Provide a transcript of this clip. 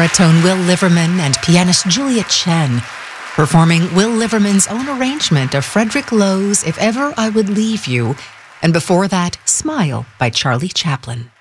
baritone Will Liverman and pianist Julia Chen, performing Will Liverman's own arrangement of Frederick Lowe's If Ever I Would Leave You, and before that, Smile by Charlie Chaplin.